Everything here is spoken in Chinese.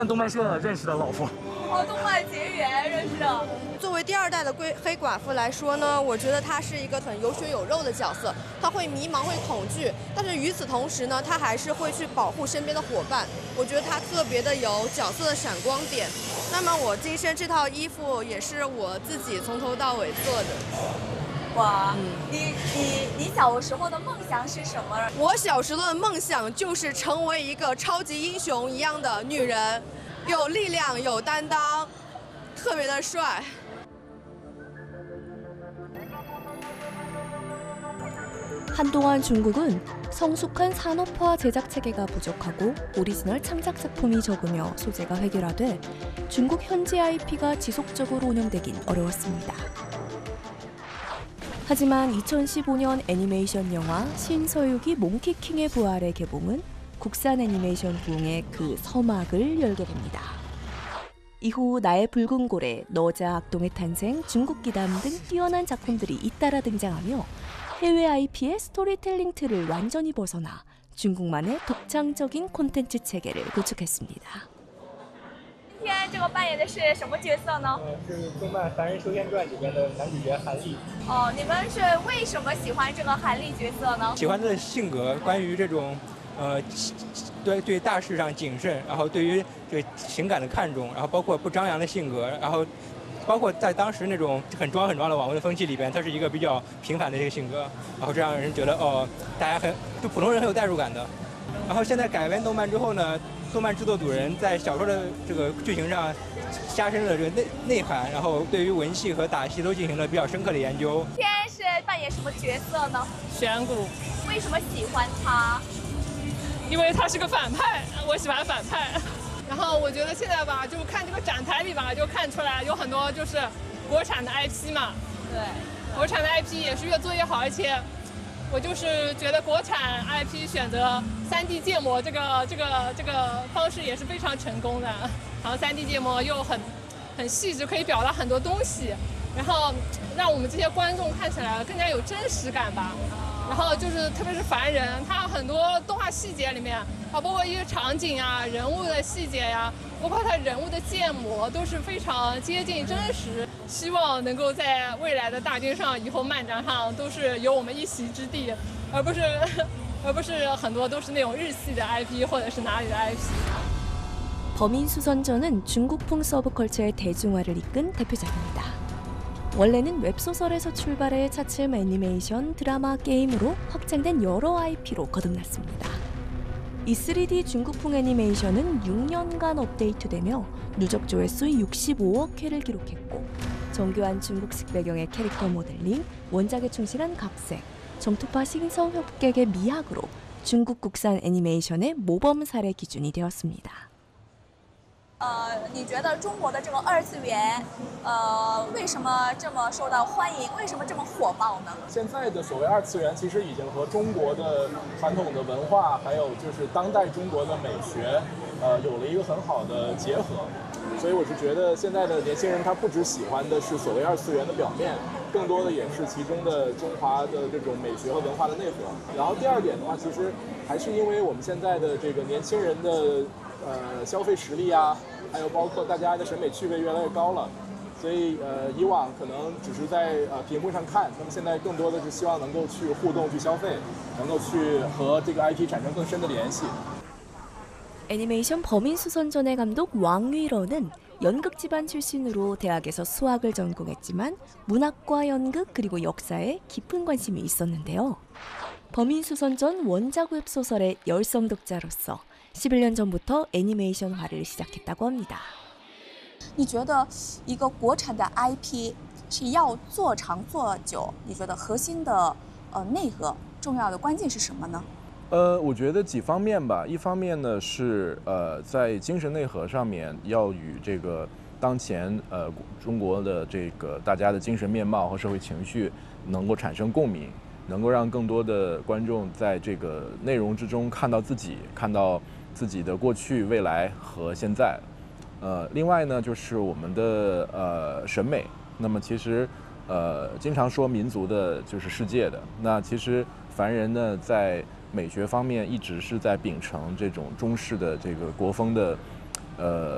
动漫社认识的老夫。 哦，动漫结缘认识的。 作为第二代的黑寡妇来说呢，我觉得她是一个很有血有肉的角色，她会迷茫，会恐惧，但是与此同时呢，她还是会去保护身边的伙伴。我觉得她特别的有角色的闪光点。那么我今生这套衣服也是我自己从头到尾做的。 哇，你小时候的梦想是什么？ 我小时候的梦想就是成为一个超级英雄一样的女人，有力量，有担当，特别的帅。 한동안 중국은 성숙한 산업화 제작 체계가 부족하고 오리지널 창작 작품이 적으며 소재가 획일화돼 중국 현지 IP가 지속적으로 운영되긴 어려웠습니다. 하지만 2015년 애니메이션 영화 신서유기 몽키킹의 부활의 개봉은 국산 애니메이션 부흥의 그 서막을 열게 됩니다. 이후 나의 붉은 고래, 너자 악동의 탄생, 중국 기담 등 뛰어난 작품들이 잇따라 등장하며 해외 IP의 스토리텔링 틀을 완전히 벗어나 중국만의 독창적인 콘텐츠 체계를 구축했습니다. 今天这个扮演的是什么角色呢？ 是动漫《凡人修仙传》里边的男主角韩立。 哦，你们是为什么喜欢这个韩立角色呢？ 喜欢他的性格，关于这种，对大事上谨慎，然后对于这个情感的看重，然后包括不张扬的性格，然后包括在当时那种很装的网文风气里边，他是一个比较平凡的这个性格，然后这让人觉得大家对普通人很有代入感的。然后现在改编动漫之后呢？ 动漫制作组人在小说的这个剧情上加深了这个内涵，然后对于文戏和打戏都进行了比较深刻的研究。 今天是扮演什么角色呢？ 玄谷。 为什么喜欢他？ 因为他是个反派，我喜欢反派。然后我觉得现在吧，就看这个展台里吧，就看出来有很多就是国产的 IP 嘛。 对， 国产的 IP 也是越做越好，而且。 我就是觉得国产 IP 选择3D 建模这个方式也是非常成功的，然后3D 建模又很细致，可以表达很多东西，然后让我们这些观众看起来更加有真实感吧。然后就是特别是凡人，他很多动画细节里面啊，包括一些场景啊、人物的细节呀、包括他人物的建模都是非常接近真实。 希望能够在未来的大街上，以后漫展上都是有我们一席之地，而不是很多都是那种日系的 IP 或者是哪里的 IP。 범인수선전은 중국풍 서브컬처의 대중화를 이끈 대표작입니다. 원래는 웹소설에서 출발해 차츰 애니메이션, 드라마, 게임으로 확장된 여러 IP로 거듭났습니다. 이 3D 중국풍 애니메이션은 6년간 업데이트되며 누적 조회수 65억 회를 기록했고 정교한 중국식 배경의 캐릭터 모델링, 원작에 충실한 각색, 점토파 신성 협객의 미학으로 중국 국산 애니메이션의 모범 사례 기준이 되었습니다. 你觉得中国的这个2次元，为什么这么受到欢迎？为什么这么火爆呢？ 现在的所谓2次元，其实已经和中国的传统的文化，还有就是当代中国的美学，有了一个很好的结合。所以我是觉得现在的年轻人他不只喜欢的是所谓2次元的表面，更多的也是其中的中华的这种美学和文化的内核。然后第二点的话，其实还是因为我们现在的这个年轻人的消费实力啊。 还有包括大家的审美趣味越来越高了，所以以往可能只是在屏幕上看，那么现在更多的是希望能够去互动、去消费，能够去和这个 IP 产生更深的联系。 애니메이션 범인수선전의 감독 왕위러는 연극 집안 출신으로 대학에서 수학을 전공했지만 문학과 연극 그리고 역사에 깊은 관심이 있었는데요. 범인수선전 원작 웹소설의 열성 독자로서 11년 전부터 애니메이션화를 시작했다고 합니다. 你觉得一个国产的 IP 是要做长做久？你觉得核心的内核、重要的关键是什么呢？ 我觉得几方面吧。一方面呢是在精神内核上面要与这个当前中国的这个大家的精神面貌和社会情绪能够产生共鸣，能够让更多的观众在这个内容之中看到自己，看到自己的过去、未来和现在。另外呢就是我们的审美。那么其实经常说民族的就是世界的。那其实凡人呢在 美学方面一直是在秉承这种中式的这个国风的